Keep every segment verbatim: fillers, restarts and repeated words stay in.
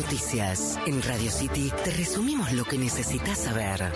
Noticias. En Radio City te resumimos lo que necesitas saber.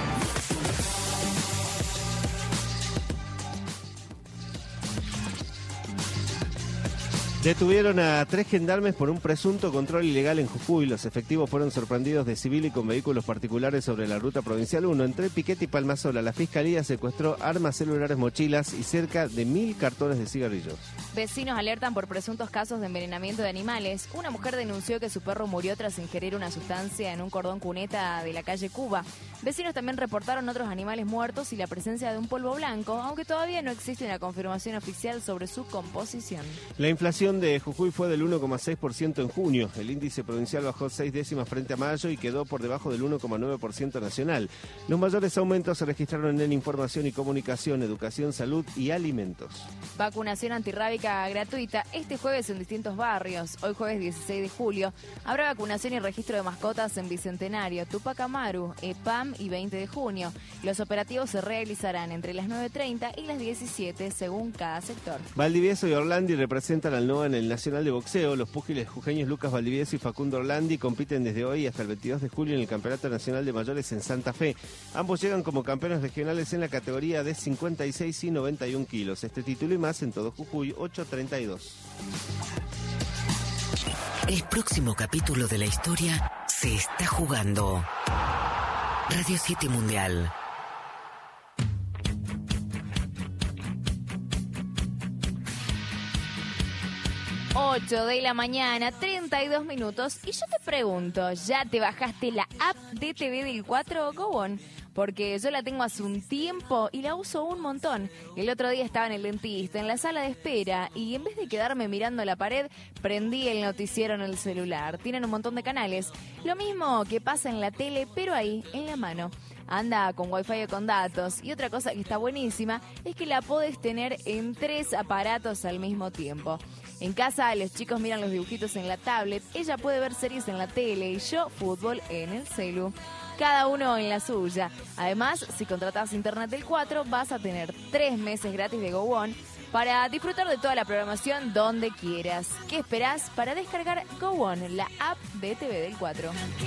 Detuvieron a tres gendarmes por un presunto control ilegal en Jujuy. Los efectivos fueron sorprendidos de civil y con vehículos particulares sobre la ruta provincial uno. Entre Piquete y Palmasola, la Fiscalía secuestró armas, celulares, mochilas y cerca de mil cartones de cigarrillos. Vecinos alertan por presuntos casos de envenenamiento de animales. Una mujer denunció que su perro murió tras ingerir una sustancia en un cordón cuneta de la calle Cuba. Vecinos también reportaron otros animales muertos y la presencia de un polvo blanco, aunque todavía no existe una confirmación oficial sobre su composición. La inflación de Jujuy fue del uno coma seis por ciento en junio. El índice provincial bajó seis décimas frente a mayo y quedó por debajo del uno coma nueve por ciento nacional. Los mayores aumentos se registraron en información y comunicación, educación, salud y alimentos. Vacunación antirrábica gratuita este jueves en distintos barrios. Hoy jueves dieciséis de julio habrá vacunación y registro de mascotas en Bicentenario, Tupac Amaru, EPAM y veinte de junio. Los operativos se realizarán entre las nueve treinta y las diecisiete según cada sector. Valdivieso y Orlandi representan al NOA en el Nacional de Boxeo. Los púgiles jujeños Lucas Valdivieso y Facundo Orlandi compiten desde hoy hasta el veintidós de julio en el Campeonato Nacional de Mayores en Santa Fe. Ambos llegan como campeones regionales en la categoría de cincuenta y seis y noventa y un kilos. Este título y más en todo Jujuy, ocho treinta y dos. El próximo capítulo de la historia se está jugando. Radio City Mundial. ocho de la mañana, treinta y dos minutos. Y yo te pregunto, ¿ya te bajaste la app de T V del cuatro? Go on. Porque yo la tengo hace un tiempo y la uso un montón. El otro día estaba en el dentista, en la sala de espera, y en vez de quedarme mirando la pared, prendí el noticiero en el celular. Tienen un montón de canales. Lo mismo que pasa en la tele, pero ahí, en la mano. Anda con wifi o con datos. Y otra cosa que está buenísima es que la podés tener en tres aparatos al mismo tiempo. En casa los chicos miran los dibujitos en la tablet, ella puede ver series en la tele y yo fútbol en el celu. Cada uno en la suya. Además, si contratás Internet del cuatro, vas a tener tres meses gratis de Go On para disfrutar de toda la programación donde quieras. ¿Qué esperás para descargar Go On, la app de T V del cuatro?